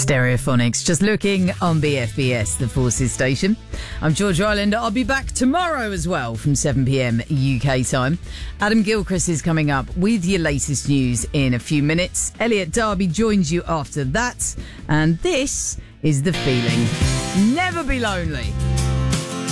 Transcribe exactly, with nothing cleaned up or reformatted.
Stereophonics, just looking on B F B S, the Forces station. I'm George Ryland. I'll be back tomorrow as well from seven p.m. U K time. Adam Gilchrist is coming up with your latest news in a few minutes. Elliot Darby joins you after that. And this is The Feeling. Never be lonely.